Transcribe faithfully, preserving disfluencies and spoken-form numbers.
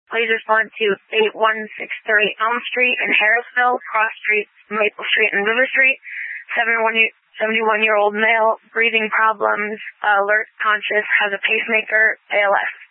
Please respond to eight one six three Elm Street in Harrisville, Cross Street, Maple Street, and River Street. seventy-one-year-old male, breathing problems, alert, conscious, has a pacemaker, A L S.